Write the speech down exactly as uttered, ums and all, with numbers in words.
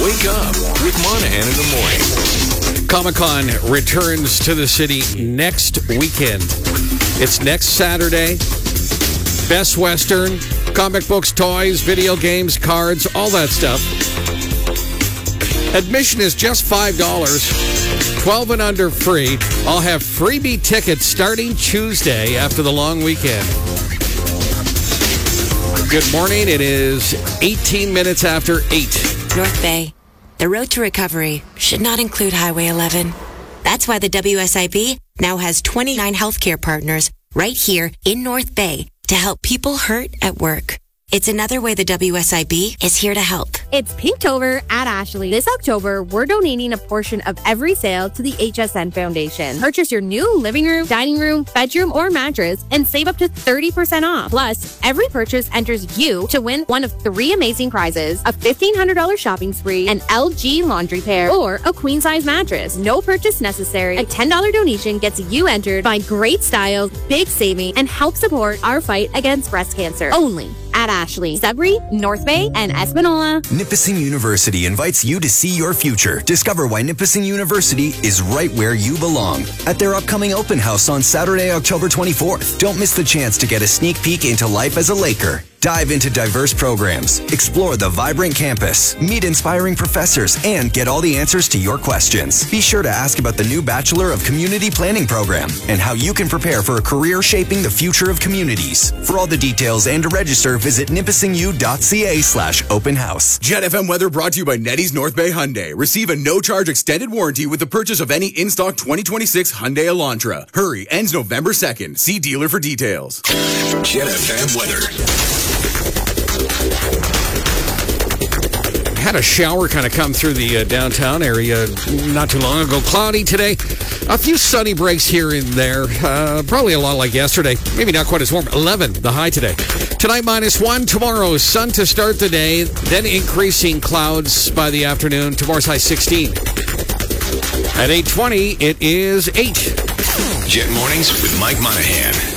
Wake up with Monahan in the morning. Comic-Con returns to the city next weekend. It's next Saturday. Best Western, comic books, toys, video games, cards, all that stuff. Admission is just five dollars. twelve and under free. I'll have freebie tickets starting Tuesday after the long weekend. Good morning. It is eighteen minutes after eight. North Bay. The road to recovery should not include Highway eleven. That's why the W S I B now has twenty-nine healthcare partners right here in North Bay to help people hurt at work. It's another way the W S I B is here to help. It's Pinktober at Ashley. This October, we're donating a portion of every sale to the H S N Foundation. Purchase your new living room, dining room, bedroom, or mattress and save up to thirty percent off. Plus, every purchase enters you to win one of three amazing prizes: a fifteen hundred dollars shopping spree, an L G laundry pair, or a queen-size mattress. No purchase necessary. A ten dollars donation gets you entered. Find great styles, big saving, and help support our fight against breast cancer. Only at Ashley, Sudbury, North Bay, and Espanola. Nipissing University invites you to see your future. Discover why Nipissing University is right where you belong at their upcoming open house on Saturday, October twenty-fourth. Don't miss the chance to get a sneak peek into life as a Laker. Dive into diverse programs, explore the vibrant campus, meet inspiring professors, and get all the answers to your questions. Be sure to ask about the new Bachelor of Community Planning program and how you can prepare for a career shaping the future of communities. For all the details and to register, visit nipissing.ca slash open house. Jet F M weather brought to you by Nettie's North Bay Hyundai. Receive a no-charge extended warranty with the purchase of any in-stock twenty twenty-six Hyundai Elantra. Hurry, ends November second. See dealer for details. Jet F M weather. Had a shower kind of come through the uh, downtown area not too long ago. Cloudy today. A few sunny breaks here and there. Uh, probably a lot like yesterday. Maybe not quite as warm. eleven, the high today. Tonight, minus one. Tomorrow, sun to start the day. Then increasing clouds by the afternoon. Tomorrow's high sixteen. At eight twenty, it is eight. Jet Mornings with Mike Monahan.